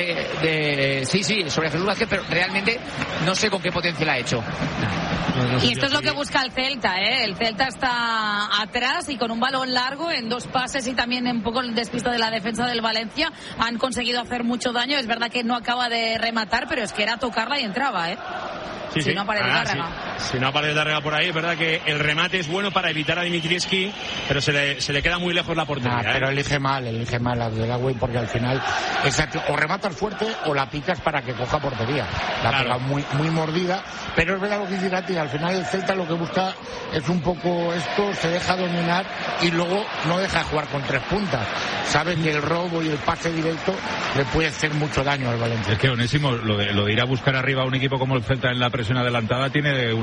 Sí, sobre Jesús Vázquez, pero realmente no sé con qué potencia la ha hecho. Y esto es lo que busca el Celta, El Celta está atrás y con un balón largo en 2 pases y también un poco el despiste de la defensa del Valencia han conseguido hacer mucho daño. Es verdad que no acaba de rematar, pero es que era tocarla y entraba, Si no aparece Tárrega. Si no aparece Tárrega por ahí, es verdad que el remate es bueno para evitar a Dimitrievski, pero se le queda muy lejos la portería. Pero elige mal Abdelawi, porque al final o rematas fuerte o la picas para que coja portería. La pega muy mordida, pero es verdad lo que dice Gatti, al final el Celta lo que busca es un poco esto, se deja dominar y luego no deja jugar con 3 puntas. Saben que el robo y el pase directo le puede hacer mucho daño al Valencia. Es que Onésimo, lo de ir a buscar arriba a un equipo como el Celta en la presión adelantada tiene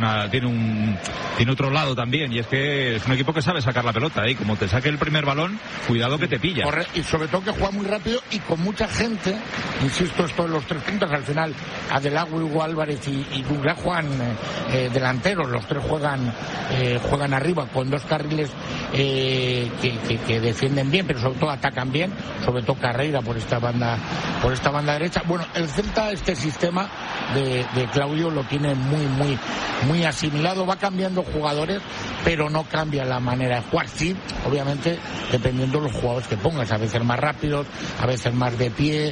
otro lado también, y es que es un equipo que sabe sacar la pelota, y como te saque el primer balón, cuidado que te pilla. Y sobre todo que juega muy rápido y con mucha gente, insisto, esto en los 3 puntas, al final Abdelawi, Hugo Álvarez y Douglas juegan delanteros, los 3 juegan arriba con 2 carriles que defienden bien, pero sobre todo atacan bien, sobre todo Carreira por esta banda derecha. Bueno, el Celta, este sistema de Claudio lo tiene muy asimilado, va cambiando jugadores, pero no cambia la manera de jugar. Sí, obviamente, dependiendo de los jugadores que pongas, a veces más rápidos, a veces más de pie,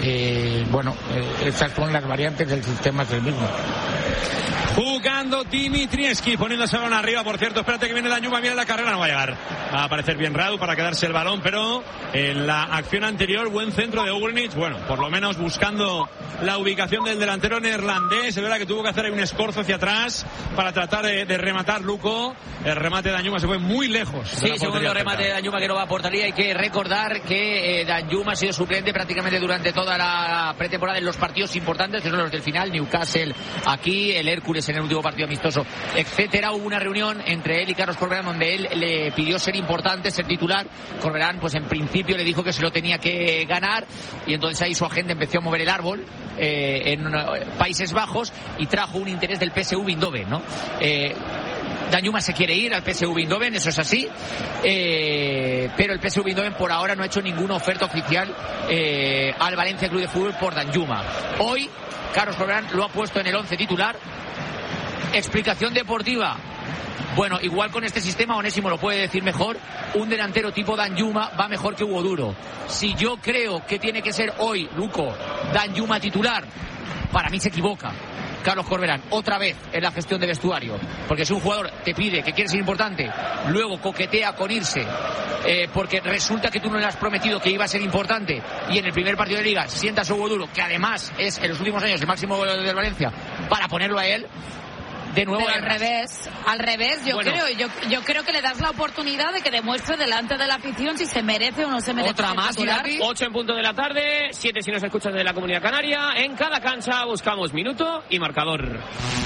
esas son las variantes del sistema, es el mismo. Jugando Dimitrievski, poniéndose el balón arriba, por cierto, espérate que viene Danjuma, mira la carrera, no va a llegar. Va a aparecer bien Radu para quedarse el balón, pero en la acción anterior, buen centro de Ugrinic, por lo menos buscando la ubicación del delantero neerlandés. Es verdad que tuvo que hacer ahí un escorzo hacia atrás para tratar de rematar Luco. El remate de Danjuma se fue muy lejos. Sí, segundo remate de Danjuma que no va a portería. Hay que recordar que Danjuma ha sido suplente prácticamente durante toda la pretemporada en los partidos importantes, que son los del final, Newcastle aquí, el Hércules en el último partido amistoso, etcétera. Hubo una reunión entre él y Carlos Corberán donde él le pidió ser importante, ser titular. Corberán, pues en principio le dijo que se lo tenía que ganar, y entonces ahí su agente empezó a mover el árbol en Países Bajos y trajo un interés del PSV Eindhoven, Danjuma se quiere ir al PSV Eindhoven, eso es así, pero el PSV Eindhoven por ahora no ha hecho ninguna oferta oficial al Valencia Club de Fútbol por Danjuma. Hoy Carlos Corberán lo ha puesto en el 11 titular. Explicación deportiva. Bueno, igual con este sistema, Onésimo lo puede decir mejor, un delantero tipo Danjuma va mejor que Hugo Duro. Si yo creo que tiene que ser hoy, Luco, Danjuma titular, para mí se equivoca Carlos Corberán, otra vez en la gestión de vestuario, porque si un jugador te pide que quiere ser importante, luego coquetea con irse, porque resulta que tú no le has prometido que iba a ser importante, y en el primer partido de Liga sientas a Hugo Duro, que además es en los últimos años el máximo goleador del Valencia, para ponerlo a él. De nuevo, pero al revés, yo creo que le das la oportunidad de que demuestre delante de la afición si se merece o no se merece. Otra más, 8 en punto de la tarde, 7 si nos escuchas de la Comunidad Canaria. En cada cancha buscamos minuto y marcador.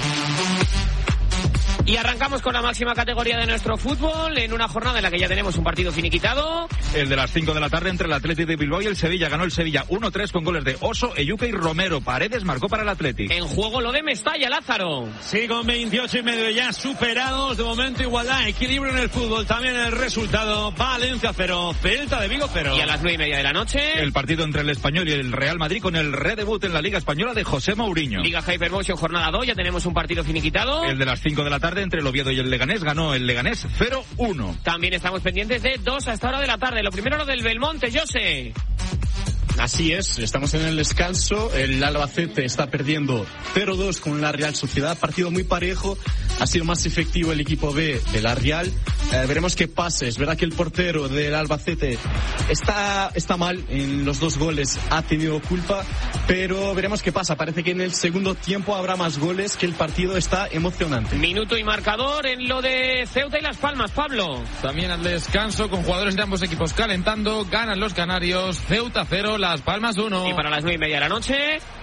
Y arrancamos con la máxima categoría de nuestro fútbol en una jornada en la que ya tenemos un partido finiquitado. El de las 5 de la tarde entre el Athletic de Bilbao y el Sevilla. Ganó el Sevilla 1-3 con goles de Oso, Eyuke y Romero. Paredes marcó para el Athletic. En juego lo de Mestalla, Lázaro. Sí, con 28,5 ya superados. De momento igualdad, equilibrio en el fútbol. También el resultado, Valencia 0, Celta de Vigo 0. Y a las 9:30 de la noche, el partido entre el Español y el Real Madrid con el redebut en la Liga Española de José Mourinho. Liga Hypermotion jornada 2, ya tenemos un partido finiquitado. El de las 5 de la tarde entre el Oviedo y el Leganés, ganó el Leganés 0-1. También estamos pendientes de 2 a esta hora de la tarde. Lo primero lo del Belmonte, José. Así es, estamos en el descanso, el Albacete está perdiendo 0-2 con la Real Sociedad, partido muy parejo, ha sido más efectivo el equipo B de la Real, Veremos qué pasa. Es verdad que el portero del Albacete está mal en los 2 goles, ha tenido culpa, pero veremos qué pasa. Parece que en el segundo tiempo habrá más goles, que el partido está emocionante. Minuto y marcador en lo de Ceuta y Las Palmas, Pablo. También al descanso, con jugadores de ambos equipos calentando, ganan los canarios, Ceuta 0, Las Palmas 1. Y para las 9:30 de la noche,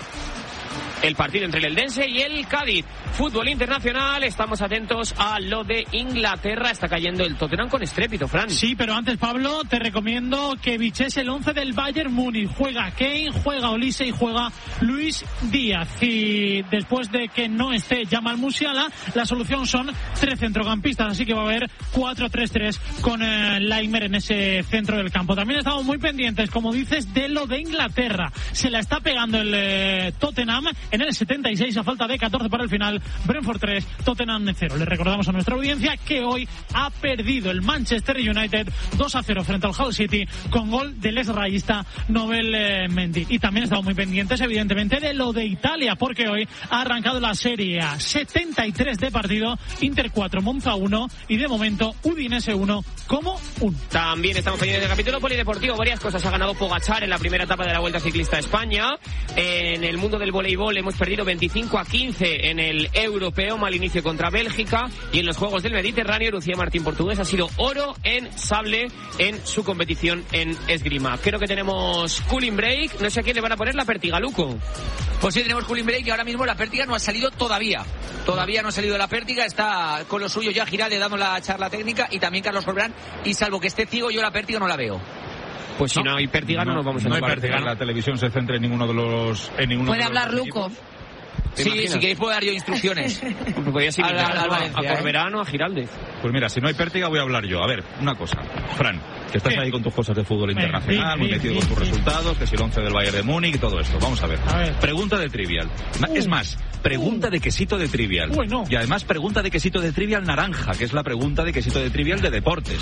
el partido entre el Eldense y el Cádiz. Fútbol internacional, estamos atentos a lo de Inglaterra. Está cayendo el Tottenham con estrépito, Fran. Sí, pero antes, Pablo, te recomiendo que biches el 11 del Bayern Múnich. Juega Kane, juega Olise y juega Luis Díaz. Y después de que no esté Jamal Musiala, la solución son 3 centrocampistas. Así que va a haber 4-3-3 con Laimer en ese centro del campo. También estamos muy pendientes, como dices, de lo de Inglaterra. Se la está pegando el Tottenham en el 76, a falta de 14 para el final. Brentford 3, Tottenham 0. Le recordamos a nuestra audiencia que hoy ha perdido el Manchester United 2-0 frente al Hull City con gol del exrayista Nobel Mendy. Y también estamos muy pendientes, evidentemente, de lo de Italia, porque hoy ha arrancado la Serie A. 73 de partido, Inter 4, Monza 1 y de momento Udinese 1 como 1. También estamos pendientes del capítulo polideportivo. Varias cosas. Ha ganado Pogačar en la primera etapa de la Vuelta Ciclista a España. En el mundo del voleibol hemos perdido 25-15 en el europeo, mal inicio contra Bélgica, y en los Juegos del Mediterráneo Lucía Martín Portugués ha sido oro en sable en su competición en esgrima. Creo que tenemos cooling break, no sé a quién le van a poner la pértiga, Luco. Pues sí, tenemos cooling break y ahora mismo la pértiga no ha salido todavía no ha salido la pértiga, está con lo suyo ya Giralde dando la charla técnica y también Carlos Colbrán, y salvo que esté ciego yo la pértiga no la veo. Pues si no hay pértiga no nos vamos a No hay pértiga, la televisión se centra en ninguno de los... Puede hablar Luco. Sí, si queréis puedo dar yo instrucciones. Podrías invitar al Valencia, a Corberano, a Giralde. Pues mira, si no hay pértiga voy a hablar yo. A ver, una cosa. Fran, que estás ahí con tus cosas de fútbol internacional, muy metido con tus resultados, que si el 11 del Bayern de Múnich y todo esto. Vamos a ver. Pregunta de Trivial. Es más, pregunta de quesito de Trivial. Y además pregunta de quesito de Trivial naranja, que es la pregunta de quesito de Trivial de deportes.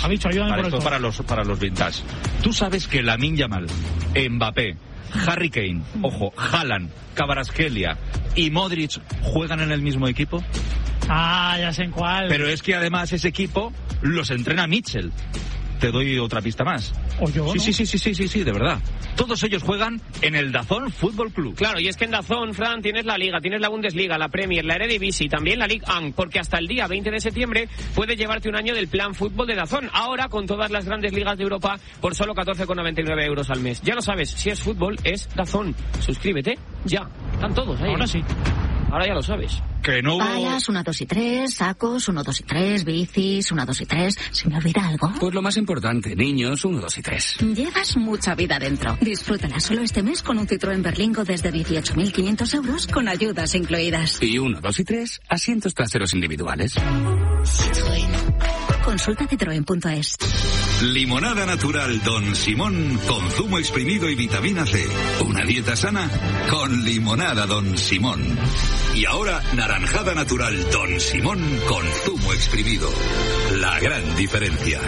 Para los vintage. ¿Tú sabes que Lamine Yamal, Mbappé, Harry Kane, ojo, Haaland, Kvaratskhelia y Modric juegan en el mismo equipo? Ah, ya sé en cuál. Pero es que además ese equipo los entrena Mitchell. Te doy otra pista más. ¿O yo? Sí, de verdad. Todos ellos juegan en el DAZN Fútbol Club. Claro, y es que en DAZN, Fran, tienes la Liga, tienes la Bundesliga, la Premier, la Eredivisie y también la Ligue 1, porque hasta el día 20 de septiembre puedes llevarte un año del plan fútbol de DAZN. Ahora, con todas las grandes ligas de Europa, por solo 14,99 euros al mes. Ya lo sabes, si es fútbol, es DAZN. Suscríbete, ya. Están todos ahí. Ahora sí. Ahora ya lo sabes. Que no hubo... Palas, 1, 2 y 3, sacos, 1, 2 y 3, bicis, 1, 2 y 3. ¿Se me olvida algo? Pues lo más importante, niños, 1, 2 y 3. Llevas mucha vida dentro. Disfrútala solo este mes con un Citroën Berlingo desde 18.500 euros con ayudas incluidas. Y 1, 2 y 3, asientos traseros individuales. Consulta citroen.es. Limonada natural Don Simón con zumo exprimido y vitamina C. Una dieta sana con limonada Don Simón. Y ahora naranjada natural Don Simón con zumo exprimido. La gran diferencia.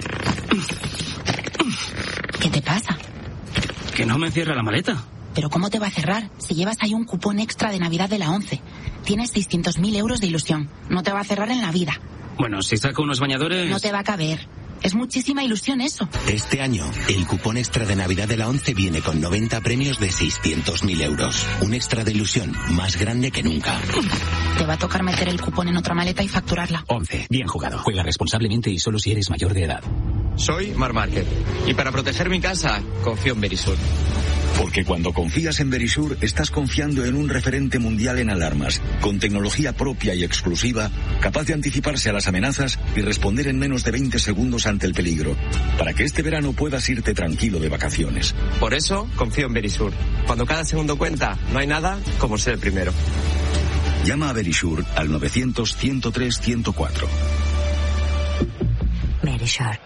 ¿Qué te pasa? Que no me cierra la maleta. ¿Pero cómo te va a cerrar? Si llevas ahí un cupón extra de Navidad de la 11. Tienes 600.000 euros de ilusión. No te va a cerrar en la vida. Bueno, si saco unos bañadores... No te va a caber. Es muchísima ilusión eso. Este año, el cupón extra de Navidad de la 11 viene con 90 premios de 600.000 euros. Un extra de ilusión más grande que nunca. Te va a tocar meter el cupón en otra maleta y facturarla. 11. Bien jugado. Juega responsablemente y solo si eres mayor de edad. Soy Marc Márquez. Y para proteger mi casa, confío en Verisur. Porque cuando confías en Verisur, estás confiando en un referente mundial en alarmas, con tecnología propia y exclusiva, capaz de anticiparse a las amenazas y responder en menos de 20 segundos ante el peligro, para que este verano puedas irte tranquilo de vacaciones. Por eso, confío en Verisur. Cuando cada segundo cuenta, no hay nada como ser el primero. Llama a Verisur al 900-103-104. Verisur.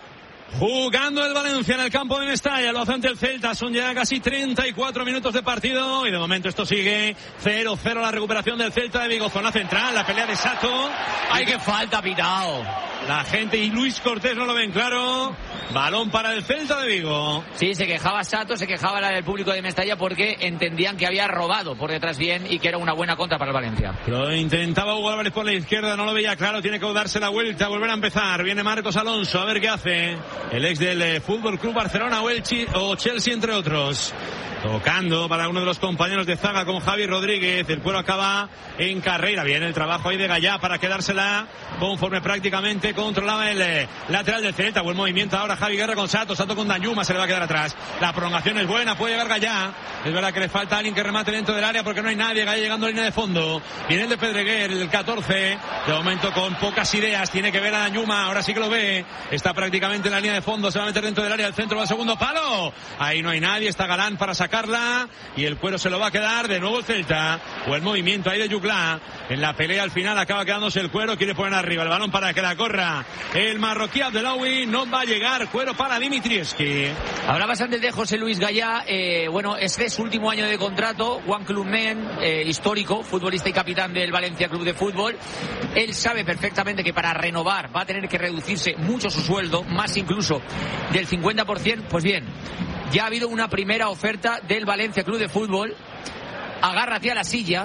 Jugando el Valencia en el campo de Mestalla, lo hace ante el Celta, son ya casi 34 minutos de partido y de momento esto sigue 0-0 la recuperación del Celta de Vigo, zona central, la pelea de Sato. ¡Ay, qué falta, pitao! La gente y Luis Cortés no lo ven claro. Balón para el Celta de Vigo. Sí, se quejaba Sato, se quejaba el público de Mestalla porque entendían que había robado por detrás bien y que era una buena contra para el Valencia. Lo intentaba Hugo Álvarez por la izquierda, no lo veía claro, tiene que darse la vuelta, volver a empezar. Viene Marcos Alonso, a ver qué hace. El ex del Fútbol Club Barcelona o Chelsea, entre otros. Tocando para uno de los compañeros de zaga con Javi Rodríguez. El cuero acaba en carrera. Viene el trabajo ahí de Gallá para quedársela conforme prácticamente controlaba el lateral del Celta. Buen movimiento ahora Javi Guerra con Sato. Sato con Danjuma, se le va a quedar atrás. La prolongación es buena, puede llegar Gallá. Es verdad que le falta alguien que remate dentro del área porque no hay nadie. Gallá llegando a línea de fondo. Viene el de Pedreguer, el 14. De momento con pocas ideas. Tiene que ver a Danjuma. Ahora sí que lo ve. Está prácticamente en la línea de fondo. Se va a meter dentro del área del centro del segundo palo. Ahí no hay nadie. Está Galán para sacarla y el cuero se lo va a quedar de nuevo el Celta. O el movimiento ahí de Yuclá en la pelea al final acaba quedándose el cuero, quiere poner arriba el balón para que la corra el marroquí Abdelawi, no va a llegar, cuero para Dimitrievski. Hablabas antes de José Luis Gallá, bueno, este es su último año de contrato, Juan Clubmen, histórico, futbolista y capitán del Valencia Club de Fútbol. Él sabe perfectamente que para renovar va a tener que reducirse mucho su sueldo, más incluso del 50%, pues bien, ya ha habido una primera oferta del Valencia Club de Fútbol, agárrate a la silla,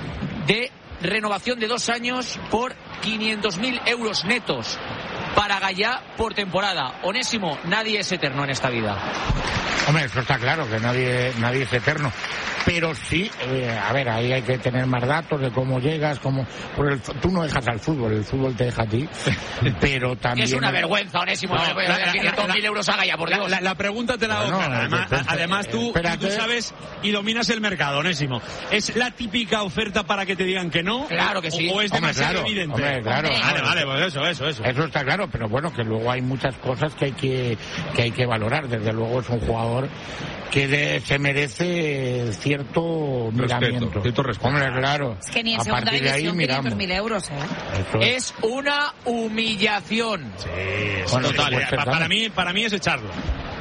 de renovación de 2 años por 500.000 euros netos para Gallá por temporada. Onésimo, nadie es eterno en esta vida. Hombre, eso está claro, que nadie es eterno. Pero sí, a ver, ahí hay que tener más datos de cómo llegas, tú no dejas al fútbol, el fútbol te deja a ti, pero también... Es una vergüenza, Onésimo, no, 500.000 euros a Gallá, por Dios. La pregunta te la hago, además tú sabes y dominas el mercado, Onésimo. ¿Es la típica oferta para que te digan que no? Claro que sí. ¿O es demasiado evidente? Hombre, claro. Vale, pues eso. Eso está claro, pero bueno, que luego hay muchas cosas que hay que valorar. Desde luego es un jugador que se merece cierto miramiento. Cierto respeto. Hombre, claro. Es que ni en segunda división 500.000 euros, Es una humillación. Sí, es bueno, total. Para mí es echarlo.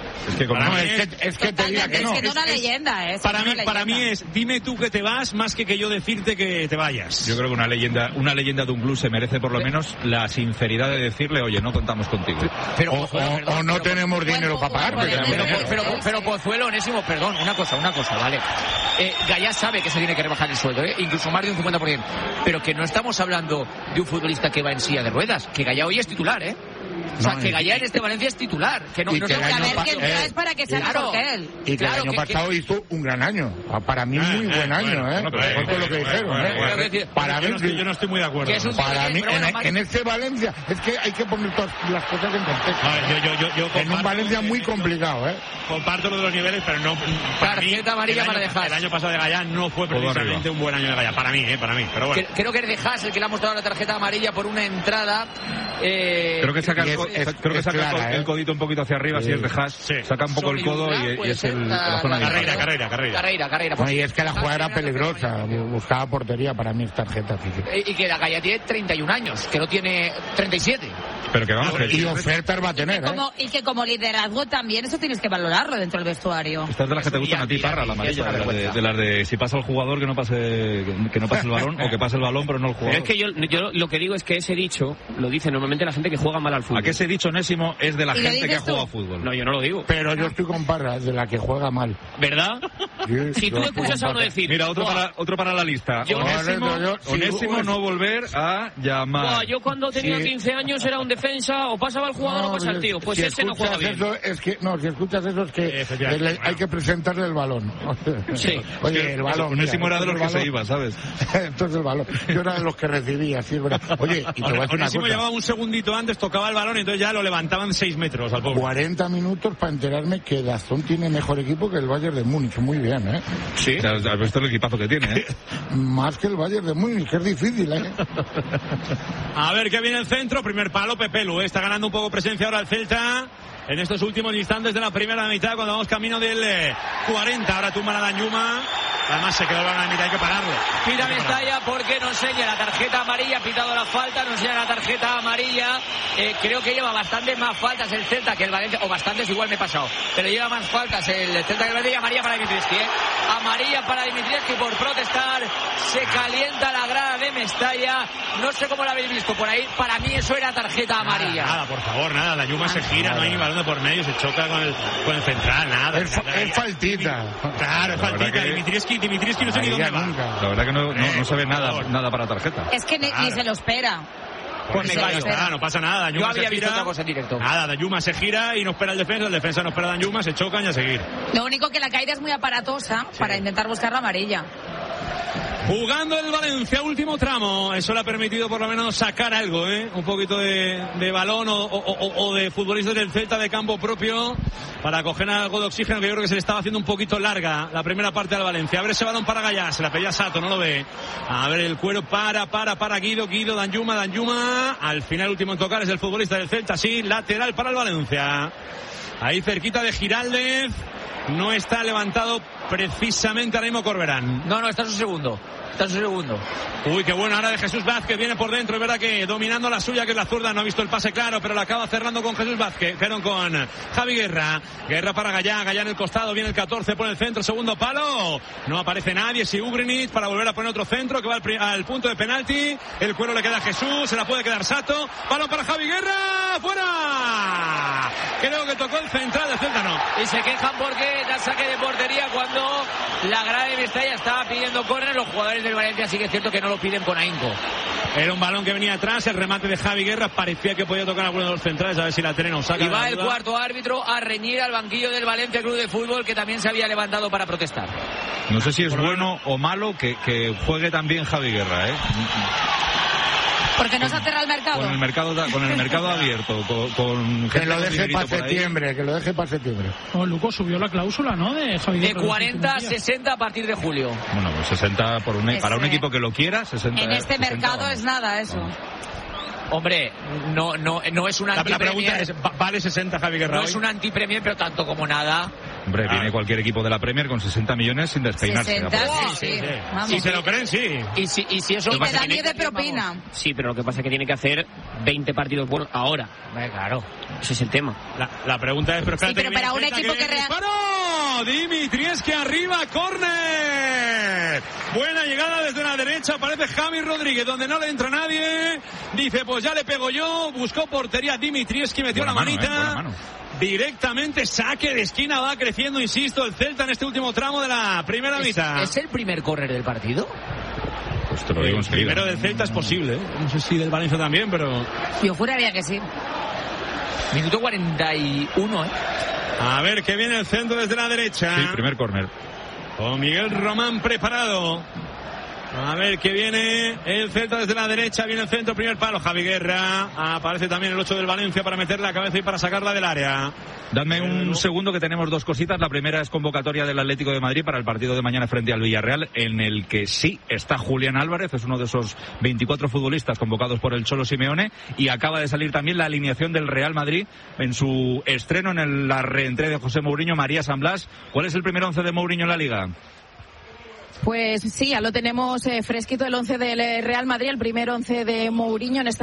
Es que te diga que no. Es que es una leyenda, Para mí es, dime tú que te vas más que yo decirte que te vayas. Yo creo que una leyenda de un club se merece por lo menos la sinceridad de decirle, oye, no contamos contigo. O no tenemos dinero para pagar. Pero Pozuelo, Onésimo, perdón, una cosa, ¿vale? Gallá sabe que se tiene que rebajar el sueldo, incluso más de un 50%. Pero que no estamos hablando de un futbolista que va en silla de ruedas, que Gallá hoy es titular, O sea, que Gallá en este Valencia es titular. Que no es para que sea mejor que él. Y que el año pasado hizo un gran año. Para mí, muy buen año, Por lo que dijeron, Para mí, yo no estoy muy de acuerdo. Para mí, en este Valencia, es que hay que poner todas las cosas en contexto. Yo en un Valencia muy complicado, Comparto lo de los niveles, pero no. Para mí, amarilla para dejar. El año pasado de Gallá no fue precisamente un buen año de Gallá. Para mí. Pero bueno. Creo que es de Haas el que le ha mostrado la tarjeta amarilla por una entrada. Creo que saca el codito un poquito hacia arriba, si es de Haas. Saca un poco el codo y es la zona de carrera. Y es que la jugada era peligrosa, buscaba portería, para mí es tarjeta. Y que la Gallá tiene 31 años, que no tiene 37. Pero que vamos, y ofertas va a tener, y que como liderazgo también eso tienes que valorarlo dentro del vestuario. Estas de las que te gustan a ti, Parra, la amarilla, de las de si pasa el jugador que no pase el balón, o que pase el balón pero no el jugador. Pero es que yo lo que digo es que ese dicho lo dice normalmente la gente que juega mal al fútbol. ¿A qué ese dicho, Onésimo, es de la gente que ha jugado fútbol? No, yo no lo digo. Pero yo estoy con Parra, de la que juega mal. ¿Verdad? Si tú escuchas a uno decir... Mira, otro para la lista. Onésimo no volver a llamar. Yo cuando tenía 15 años era un defensa, o pasaba el jugador o pasa el tío. Pues ese no juega bien. Si escuchas eso es que hay que presentarle el balón. Sí. Oye, el balón. Onésimo era de los que se iba, ¿sabes? Entonces el balón. Yo era de los que recibía, sí, ¿verdad? Oye, y te voy a decir una cosa. Onésimo llevaba un segundito antes, tocaba el balón y entonces ya lo levantaban 6 metros al pobre. 40 minutos para enterarme que Dazón tiene mejor equipo que el Bayern de Múnich. Muy bien, Sí. Has visto el equipazo que tiene, Más que el Bayern de Múnich, que es difícil, A ver qué viene el centro. Primer palo, Pepelu. Está ganando un poco presencia ahora el Celta en estos últimos instantes de la primera mitad, cuando vamos camino del 40. Ahora tumba la Danjuma. Además se quedó la mitad, hay que pararlo. Pita Mestalla porque no enseña la tarjeta amarilla, ha pitado la falta, no enseña la tarjeta amarilla. Creo que lleva bastantes más faltas el Celta que el Valencia, o bastantes, igual me he pasado, pero lleva más faltas el Celta que el Valencia. Amarilla para Dimitrievski, amarilla para Dimitrievski por protestar. Se calienta la grada de Mestalla. No sé cómo la habéis visto por ahí, para mí eso era tarjeta amarilla. Nada, por favor, nada, la Yuma se gira, no hay ni balón de por medio, se choca con el central, nada. Es faltita. Claro, es faltita. Dimitrievski no sé ni dónde va. La verdad que no se ve nada para tarjeta. Es que ni se lo espera. Pues no pasa nada. Danyuma yo había visto otra cosa en directo. Nada, Danyuma se gira y no espera el defensa no espera a Danyuma, se chocan y a seguir. Lo único que la caída es muy aparatosa para intentar buscar la amarilla. Jugando el Valencia, último tramo. Eso le ha permitido por lo menos sacar algo, un poquito de balón o de futbolistas del Celta de campo propio para coger algo de oxígeno, que yo creo que se le estaba haciendo un poquito larga la primera parte del Valencia. A ver ese balón para Gallá, se la pedía Sato, no lo ve. A ver el cuero para Guido, Danyuma. Al final último en tocar es el futbolista del Celta, sí, lateral para el Valencia. Ahí cerquita de Giraldez. No está levantado precisamente ahora mismo Corberán. No, está su segundo. Uy, qué bueno ahora de Jesús Vázquez, viene por dentro, es verdad que dominando la suya, que es la zurda, no ha visto el pase claro, pero la acaba cerrando con Jesús Vázquez, pero con Javi Guerra para Gallá en el costado, viene el 14 por el centro, segundo palo, no aparece nadie, si Ugrinic para volver a poner otro centro, que va al punto de penalti, el cuero le queda a Jesús, se la puede quedar Sato, balón para Javi Guerra, ¡fuera! Creo que tocó el central del Celta, no. Y se quejan porque da saque de portería cuando la grada de Mestalla estaba pidiendo córner, los jugadores del Valencia sí que es cierto que no lo piden con ahínco. Era un balón que venía atrás, el remate de Javi Guerra, parecía que podía tocar a alguno de los centrales, a ver si la Terena saca. Y va el cuarto árbitro a reñir al banquillo del Valencia Club de Fútbol, que también se había levantado para protestar. No sé si es bueno o malo que juegue también Javi Guerra, Porque no se ha cerrado el mercado. Con el mercado abierto, con que lo deje para septiembre, Luco subió la cláusula, ¿no? De Javi Guerra. De 40 a 60 a partir de julio. Bueno, pues 60 para un equipo que lo quiera, 60. En este 60 mercado vamos. Es nada eso. Hombre, no es un antipremier. La pregunta es, ¿vale 60 Javi Guerra? No es un antipremier, pero tanto como nada. Hombre, viene cualquier equipo de la Premier con 60 millones sin despeinarse. 60, sí. Si se lo creen, sí. Y si eso y te dan 10 de propina. Sí, pero lo que pasa es que tiene que hacer 20 partidos buenos ahora. Claro. Ese es el tema. La pregunta es, pero para un equipo que realmente... Dimitrievski arriba, córner. Buena llegada desde la derecha, aparece Javi Rodríguez, donde no le entra nadie. Dice, pues ya le pego yo. Buscó portería Dimitrievski, metió la manita. Directamente saque de esquina, va creciendo, insisto, el Celta en este último tramo de la primera mitad. ¿Es el primer córner del partido? Pues te lo digo enseguida. Primero del Celta es posible, no sé si del Valencia también, pero... Yo juraría que sí. Minuto 41, A ver, que viene el centro desde la derecha. Sí, primer córner. Con Miguel Román preparado. A ver que viene el Celta desde la derecha, viene el centro, primer palo, Javi Guerra, aparece también el 8 del Valencia para meter la cabeza y para sacarla del área. Dadme un segundo que tenemos dos cositas. La primera es convocatoria del Atlético de Madrid para el partido de mañana frente al Villarreal, en el que sí está Julián Álvarez, es uno de esos 24 futbolistas convocados por el Cholo Simeone, y acaba de salir también la alineación del Real Madrid en su estreno en la reentré de José Mourinho, María San Blas. ¿Cuál es el primer 11 de Mourinho en la Liga? Pues sí, ya lo tenemos fresquito, el 11 del Real Madrid, el primer 11 de Mourinho en esta